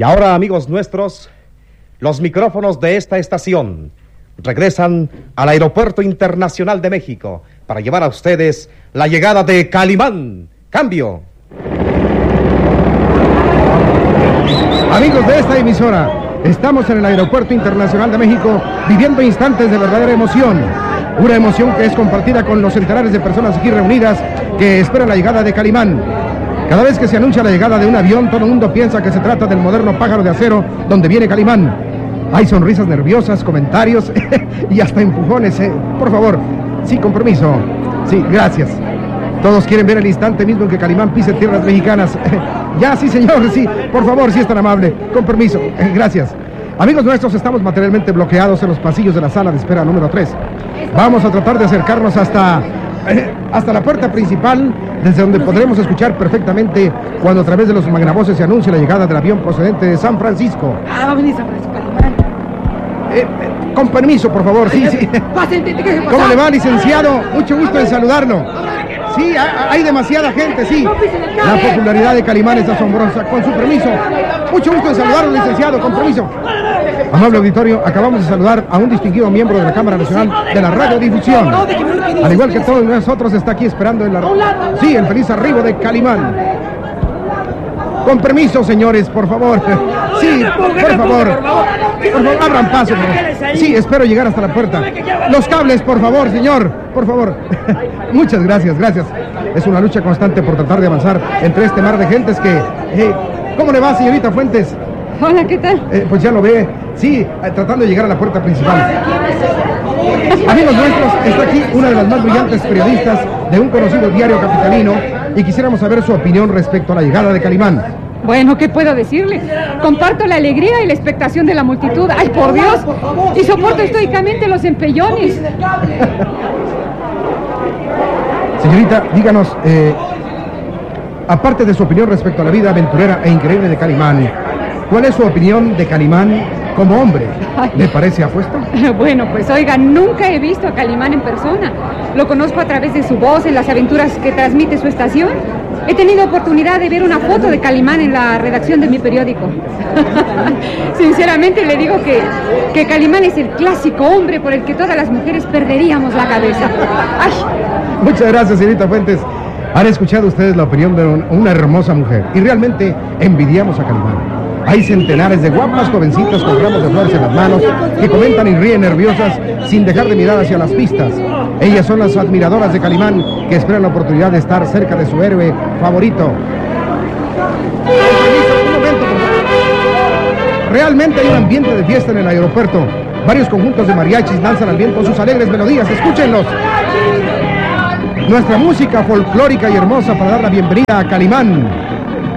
Y ahora, amigos nuestros, los micrófonos de esta estación regresan al Aeropuerto Internacional de México para llevar a ustedes la llegada de Calimán. ¡Cambio! Amigos de esta emisora, estamos en el Aeropuerto Internacional de México viviendo instantes de verdadera emoción. Una emoción que es compartida con los centenares de personas aquí reunidas que esperan la llegada de Calimán. Cada vez que se anuncia la llegada de un avión, todo el mundo piensa que se trata del moderno pájaro de acero donde viene Calimán. Hay sonrisas nerviosas, comentarios y hasta empujones. Por favor, sí, con permiso. Sí, gracias. Todos quieren ver el instante mismo en que Calimán pise tierras mexicanas. Ya, sí, señor, sí. Por favor, si es tan amable. Con permiso. Gracias. Amigos nuestros, estamos materialmente bloqueados en los pasillos de la sala de espera número 3. Vamos a tratar de acercarnos hasta la puerta principal, desde donde podremos escuchar perfectamente cuando a través de los magnavoces se anuncie la llegada del avión procedente de San Francisco. Va a venir San Francisco. Con permiso, por favor, sí, sí. ¿Cómo le va, licenciado? Mucho gusto en saludarlo. Sí, hay demasiada gente, sí. La popularidad de Calimán es asombrosa. Con su permiso. Mucho gusto en saludarlo, licenciado, con permiso. Amable auditorio, acabamos de saludar a un distinguido miembro de la Cámara Nacional de la Radiodifusión. Al igual que todos nosotros, está aquí esperando el feliz arribo de Calimán. Con permiso, señores, por favor. Sí, por favor. Por favor, abran paso. Sí, espero llegar hasta la puerta. Los cables, por favor, señor. Por favor. Muchas gracias, gracias. Es una lucha constante por tratar de avanzar entre este mar de gentes que... ¿Cómo le va, señorita Fuentes? Hola, ¿qué tal? Pues ya lo ve. Sí, tratando de llegar a la puerta principal. Amigos nuestros, está aquí una de las más brillantes periodistas de un conocido diario capitalino y quisiéramos saber su opinión respecto a la llegada de Calimán. Bueno, ¿qué puedo decirle? Comparto la alegría y la expectación de la multitud. ¡Ay, por Dios! Y soporto estoicamente los empellones. Señorita, díganos, aparte de su opinión respecto a la vida aventurera e increíble de Calimán, ¿cuál es su opinión de Calimán como hombre? ¿Le parece apuesto? Bueno, pues oiga, nunca he visto a Calimán en persona. Lo conozco a través de su voz en las aventuras que transmite su estación. He tenido oportunidad de ver una foto de Calimán en la redacción de mi periódico. Sinceramente le digo que Calimán es el clásico hombre por el que todas las mujeres perderíamos la cabeza. ¡Ay! Muchas gracias, señorita Fuentes. Han escuchado ustedes la opinión de una hermosa mujer y realmente envidiamos a Calimán. Hay centenares de guapas jovencitas con ramos de flores en las manos que comentan y ríen nerviosas sin dejar de mirar hacia las pistas. Ellas son las admiradoras de Calimán que esperan la oportunidad de estar cerca de su héroe favorito. Un momento, por favor. Realmente hay un ambiente de fiesta en el aeropuerto. Varios conjuntos de mariachis lanzan al viento sus alegres melodías. ¡Escúchenlos! Nuestra música folclórica y hermosa para dar la bienvenida a Calimán.